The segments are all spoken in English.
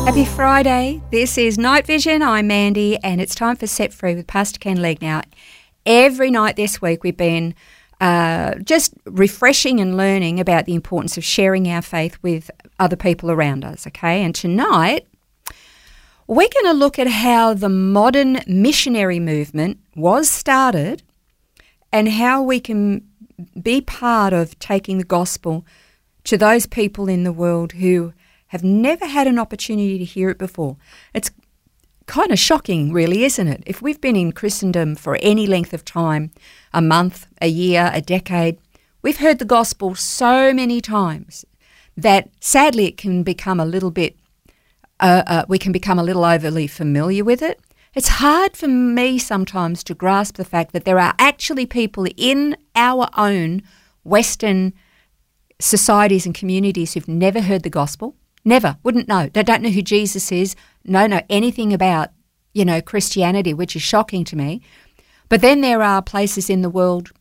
Happy Friday. This is Night Vision. I'm Mandy, and it's time for Set Free with Pastor Ken Legg. Now, every night this week we've been just refreshing and learning about the importance of sharing our faith with other people around us, okay? And tonight we're going to look at how the modern missionary movement was started and how we can be part of taking the gospel to those people in the world who have never had an opportunity to hear it before. It's kind of shocking, really, isn't it? If we've been in Christendom for any length of time, a month, a year, a decade, we've heard the gospel so many times that sadly it can become a little bit, we can become a little overly familiar with it. It's hard for me sometimes to grasp the fact that there are actually people in our own Western societies and communities who've never heard the gospel. Never, wouldn't know. They don't know who Jesus is, don't know anything about, Christianity, which is shocking to me. But then there are places in the world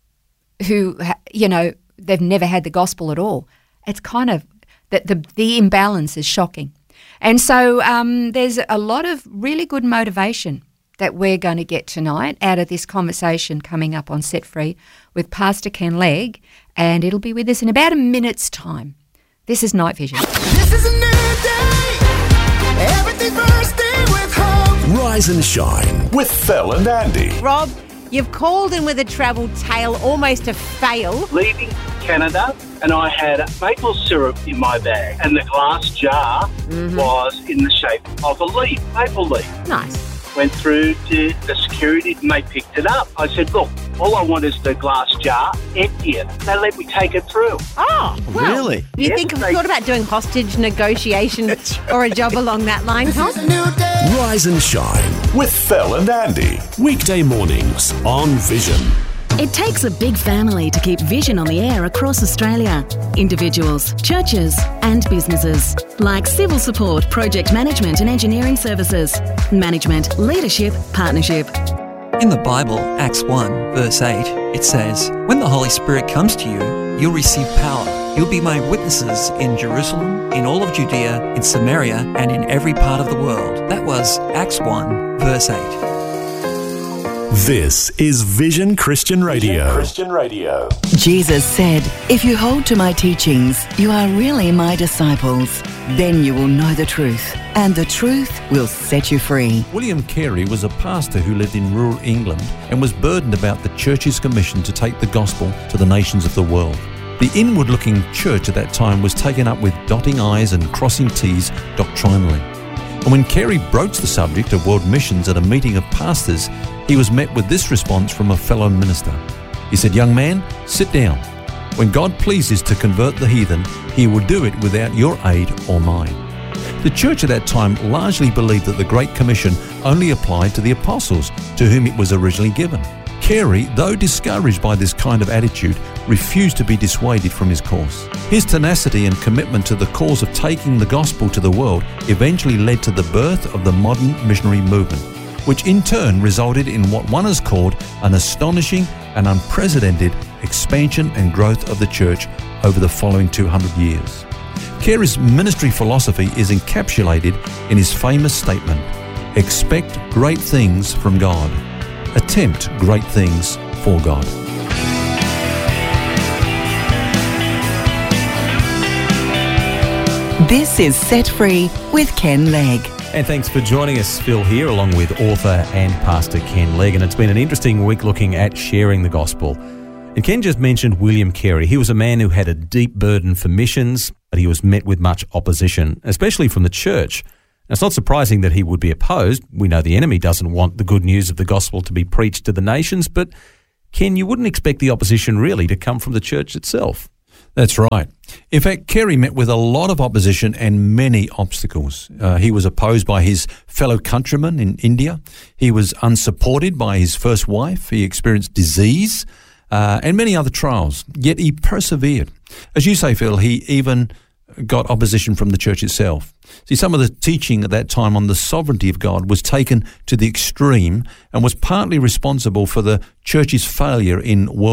who, they've never had the gospel at all. It's kind of, the imbalance is shocking. And so there's a lot of really good motivation that we're going to get tonight out of this conversation coming up on Set Free with Pastor Ken Legg, and it'll be with us in about a minute's time. This is Night Vision. This is a new day. Everything bursting with hope. Rise and shine with Phil and Andy. Rob, you've called in with a travel tale, almost a fail. Leaving Canada, and I had maple syrup in my bag, and the glass jar was in the shape of a leaf, maple leaf. Nice. Went through to the security and they picked it up. I said, look, all I want is the glass jar, empty it. They let me take it through. Oh, well, Really? Do you think I've thought about doing hostage negotiation or a job along that line, Tom? It's a new day. Rise and shine with Phil and Andy. Weekday mornings on Vision. It takes a big family to keep Vision on the air across Australia. Individuals, churches and businesses. Like civil support, project management and engineering services. Management, leadership, partnership. In the Bible, Acts 1, verse 8, it says, "When the Holy Spirit comes to you, you'll receive power. You'll be my witnesses in Jerusalem, in all of Judea, in Samaria, and in every part of the world." That was Acts 1, verse 8. This is Vision Christian Radio. Jesus said, "If you hold to my teachings, you are really my disciples. Then you will know the truth, and the truth will set you free." William Carey was a pastor who lived in rural England and was burdened about the church's commission to take the gospel to the nations of the world. The inward-looking church at that time was taken up with dotting I's and crossing T's doctrinally. And when Carey broached the subject of world missions at a meeting of pastors, he was met with this response from a fellow minister. He said, "Young man, sit down. When God pleases to convert the heathen, he will do it without your aid or mine." The church at that time largely believed that the Great Commission only applied to the apostles, to whom it was originally given. Carey, though discouraged by this kind of attitude, refused to be dissuaded from his course. His tenacity and commitment to the cause of taking the gospel to the world eventually led to the birth of the modern missionary movement, which in turn resulted in what one has called an astonishing and unprecedented expansion and growth of the church over the following 200 years. Carey's ministry philosophy is encapsulated in his famous statement, "Expect great things from God. Attempt great things for God." This is Set Free with Ken Legg. And thanks for joining us, Phil here, along with author and Pastor Ken Legg. And it's been an interesting week looking at sharing the gospel. And Ken just mentioned William Carey. He was a man who had a deep burden for missions, but he was met with much opposition, especially from the church. Now, it's not surprising that he would be opposed. We know the enemy doesn't want the good news of the gospel to be preached to the nations, but Ken, you wouldn't expect the opposition really to come from the church itself. That's right. In fact, Carey met with a lot of opposition and many obstacles. He was opposed by his fellow countrymen in India. He was unsupported by his first wife. He experienced disease and many other trials, yet he persevered. As you say, Phil, he even got opposition from the church itself. See, some of the teaching at that time on the sovereignty of God was taken to the extreme and was partly responsible for the church's failure in world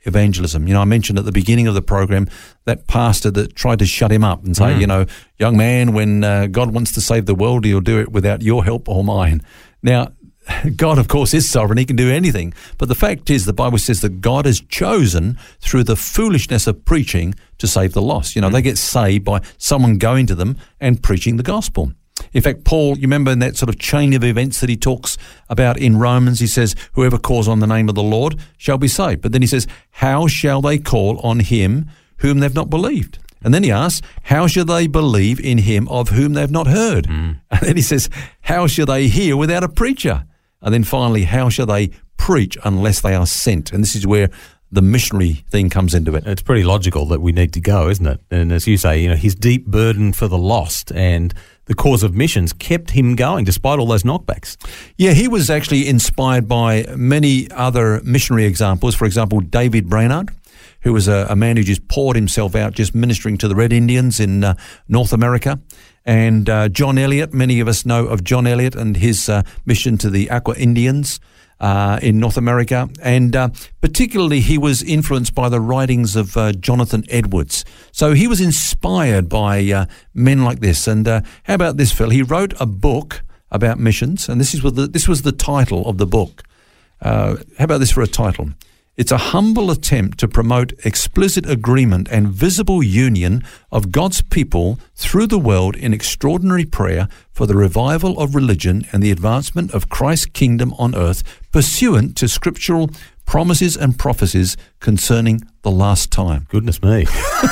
evangelism. You know, I mentioned at the beginning of the program that pastor that tried to shut him up and say, you know, young man, when God wants to save the world, he'll do it without your help or mine. Now, God, of course, is sovereign. He can do anything. But the fact is, the Bible says that God has chosen through the foolishness of preaching to save the lost. You know, they get saved by someone going to them and preaching the gospel. In fact, Paul, you remember in that sort of chain of events that he talks about in Romans, he says, whoever calls on the name of the Lord shall be saved. But then he says, how shall they call on him whom they've not believed? And then he asks, how shall they believe in him of whom they've not heard? And then he says, how shall they hear without a preacher? And then finally, how shall they preach unless they are sent? And this is where the missionary thing comes into it. It's pretty logical that we need to go, isn't it? And as you say, you know, his deep burden for the lost and the cause of missions kept him going despite all those knockbacks. Yeah, he was actually inspired by many other missionary examples. For example, David Brainerd, who was a man who just poured himself out just ministering to the Red Indians in North America. And John Eliot, many of us know of John Eliot and his mission to the Aqua Indians in North America. And particularly he was influenced by the writings of Jonathan Edwards. So he was inspired by men like this. And how about this, Phil? He wrote a book about missions, and this was the title of the book. How about this for a title? It's a humble attempt to promote explicit agreement and visible union of God's people through the world in extraordinary prayer for the revival of religion and the advancement of Christ's kingdom on earth, pursuant to scriptural promises and prophecies concerning the last time. Goodness me.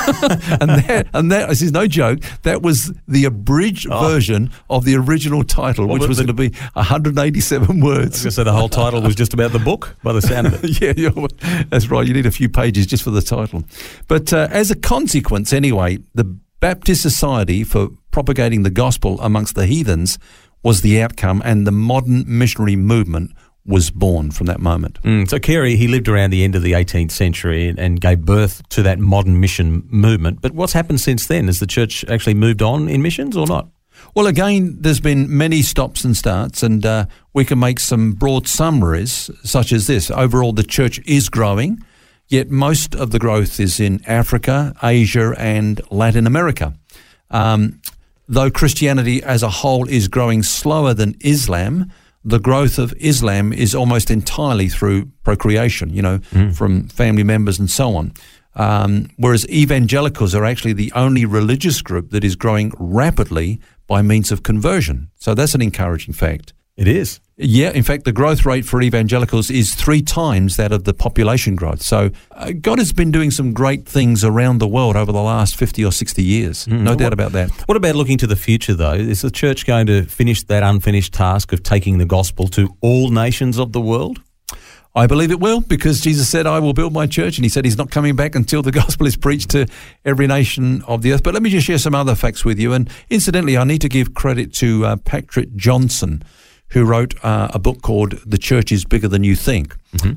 and that this is no joke, that was the abridged version of the original title, which was going to be 187 words. I was going to say the whole title was just about the book by the sound of it. Yeah, that's right. You need a few pages just for the title. But as a consequence, anyway, the Baptist Society for propagating the gospel amongst the heathens was the outcome, and the modern missionary movement was born from that moment. So Carey, he lived around the end of the 18th century and gave birth to that modern mission movement. But what's happened since then? Has the church actually moved on in missions or not? Well, again, there's been many stops and starts, and we can make some broad summaries such as this. Overall, the church is growing, yet most of the growth is in Africa, Asia and Latin America. Though Christianity as a whole is growing slower than Islam, the growth of Islam is almost entirely through procreation, from family members and so on. Whereas evangelicals are actually the only religious group that is growing rapidly by means of conversion. So that's an encouraging fact. It is. Yeah, in fact, the growth rate for evangelicals is 3 times that of the population growth. So God has been doing some great things around the world over the last 50 or 60 years. No doubt about that. What about looking to the future, though? Is the church going to finish that unfinished task of taking the gospel to all nations of the world? I believe it will, because Jesus said, I will build my church, and he said he's not coming back until the gospel is preached to every nation of the earth. But let me just share some other facts with you. And incidentally, I need to give credit to Patrick Johnson, who wrote a book called The Church is Bigger Than You Think.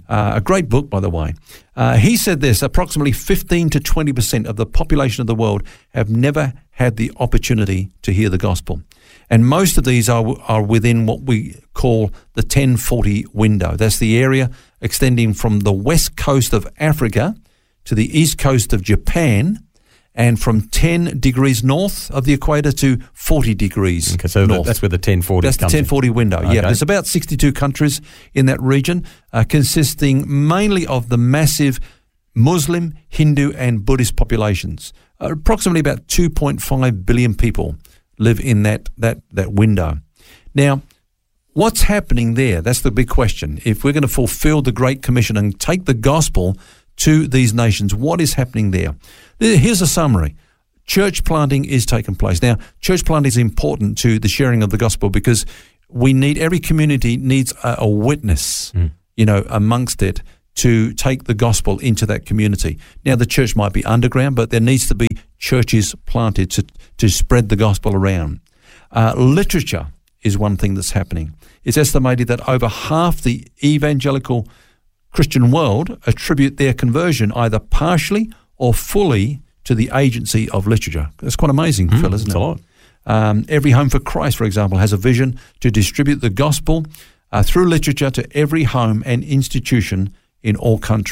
A great book, by the way. He said this: approximately 15 to 20% of the population of the world have never had the opportunity to hear the gospel. And most of these are within what we call the 1040 window. That's the area extending from the west coast of Africa to the east coast of Japan, and from 10 degrees north of the equator to 40 degrees north. That's where the 1040 That's comes the 1040 in. window, Okay. yeah. There's about 62 countries in that region, consisting mainly of the massive Muslim, Hindu and Buddhist populations. Approximately about 2.5 billion people live in that window. Now, what's happening there? That's the big question. If we're going to fulfill the Great Commission and take the gospel to these nations, what is happening there? Here's a summary. Church planting is taking place. Now, church planting is important to the sharing of the gospel, because every community needs a witness, amongst it, to take the gospel into that community. Now, the church might be underground, but there needs to be churches planted to spread the gospel around. Literature is one thing that's happening. It's estimated that over half the evangelical Christian world attribute their conversion either partially or fully to the agency of literature. That's quite amazing, Phil, isn't it? It's a lot. Every Home for Christ, for example, has a vision to distribute the gospel through literature to every home and institution in all countries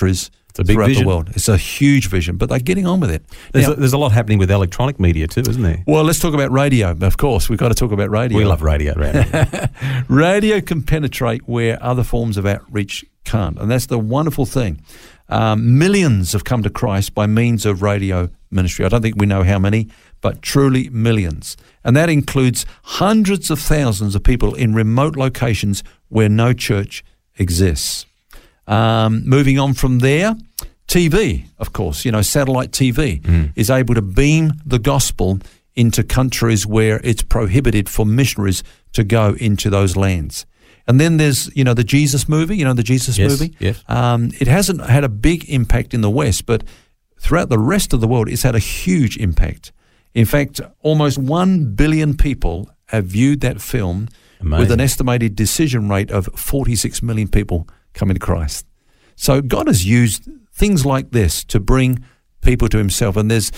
It's a big throughout vision. the world. It's a huge vision, but they're getting on with it. There's a lot happening with electronic media too, isn't there? Well, let's talk about radio. Of course, we've got to talk about radio. We love radio around here. Radio can penetrate where other forms of outreach can't, and that's the wonderful thing. Millions have come to Christ by means of radio ministry. I don't think we know how many, but truly millions. And that includes hundreds of thousands of people in remote locations where no church exists. Moving on from there, TV, of course, satellite TV is able to beam the gospel into countries where it's prohibited for missionaries to go into those lands. And then there's, the Jesus movie, movie? Yes. It hasn't had a big impact in the West, but throughout the rest of the world, it's had a huge impact. In fact, almost 1 billion people have viewed that film. Amazing. With an estimated decision rate of 46 million people coming to Christ. So God has used things like this to bring people to himself. And there's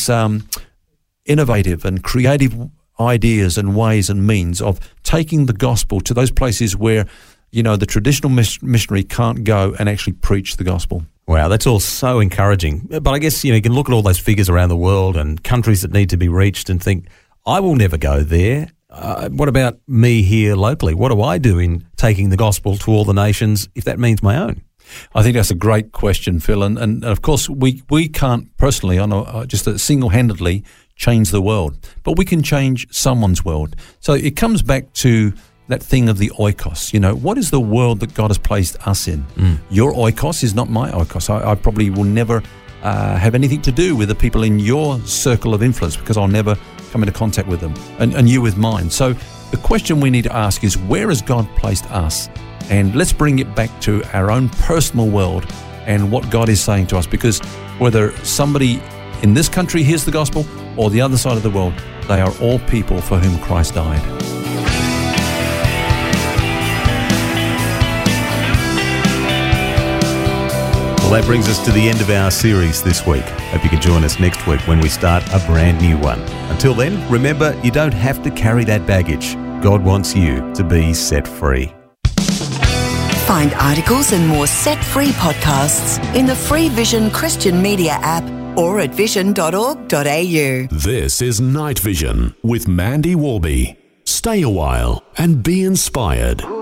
innovative and creative ideas and ways and means of taking the gospel to those places where, the traditional missionary can't go and actually preach the gospel. Wow, that's all so encouraging. But I guess, you can look at all those figures around the world and countries that need to be reached and think, I will never go there. What about me here locally? What do I do in taking the gospel to all the nations if that means my own? I think that's a great question, Phil. And of course, we can't personally, just single-handedly change the world, but we can change someone's world. So it comes back to that thing of the oikos. What is the world that God has placed us in? Your oikos is not my oikos. I probably will never have anything to do with the people in your circle of influence because I'll never come into contact with them, and you with mine. So the question we need to ask is, where has God placed us? And let's bring it back to our own personal world and what God is saying to us, because whether somebody in this country hears the gospel or the other side of the world, they are all people for whom Christ died. Well, that brings us to the end of our series this week. Hope you can join us next week when we start a brand new one. Until then, remember, you don't have to carry that baggage. God wants you to be set free. Find articles and more Set Free podcasts in the free Vision Christian Media app or at vision.org.au. This is Night Vision with Mandy Warby. Stay a while and be inspired.